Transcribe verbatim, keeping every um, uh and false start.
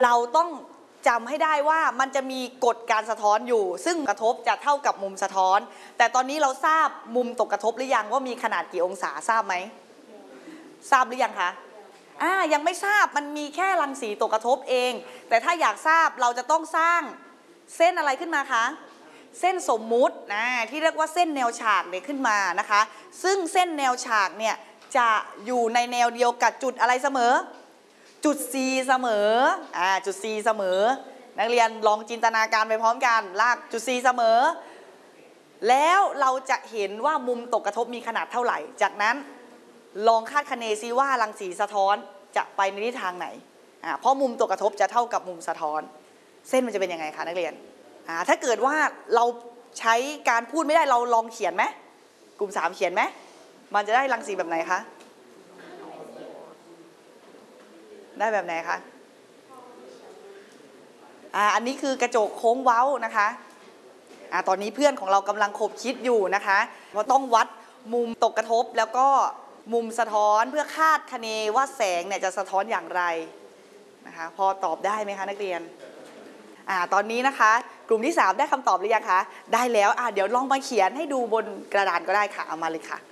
เราต้องจำให้ได้ว่ามันจะมีกฎการสะท้อนอยู่ซึ่งกระทบจะเท่ากับมุมสะท้อนแต่ตอนนี้เราทราบมุมตกกระทบหรือยังว่ามีขนาดกี่องศาทราบไหมทราบหรือยังคะอ่ายังไม่ทราบมันมีแค่รังสีตกกระทบเองแต่ถ้าอยากทราบเราจะต้องสร้างเส้นอะไรขึ้นมาคะเส้นสมมุตินะที่เรียกว่าเส้นแนวฉากเนี่ยขึ้นมานะคะซึ่งเส้นแนวฉากเนี่ยจะอยู่ในแนวเดียวกับจุดอะไรเสมอจุด C เสมออ่าจุด C เสมอนักเรียนลองจินตนาการไปพร้อมกันลากจุด C เสมอแล้วเราจะเห็นว่ามุมตกกระทบมีขนาดเท่าไหร่จากนั้นลองคาดคะเนซิว่ารังสีสะท้อนจะไปในทิศทางไหนอ่าเพราะมุมตกกระทบจะเท่ากับมุมสะท้อนเส้นมันจะเป็นยังไงคะนักเรียนอ่าถ้าเกิดว่าเราใช้การพูดไม่ได้เราลองเขียนไหมกลุ่มสามเขียนไหมมันจะได้รังสีแบบไหนคะได้แบบไหนคะอ่าอันนี้คือกระจกโค้งเว้านะคะอ่าตอนนี้เพื่อนของเรากำลังคบคิดอยู่นะคะว่าต้องวัดมุมตกกระทบแล้วก็มุมสะท้อนเพื่อคาดคะเนว่าแสงเนี่ยจะสะท้อนอย่างไรนะคะพอตอบได้ไหมคะนักเรียนอ่าตอนนี้นะคะกลุ่มที่สามได้คำตอบหรือยังคะได้แล้วอ่าเดี๋ยวลองมาเขียนให้ดูบนกระดานก็ได้ค่ะเอามาเลยค่ะ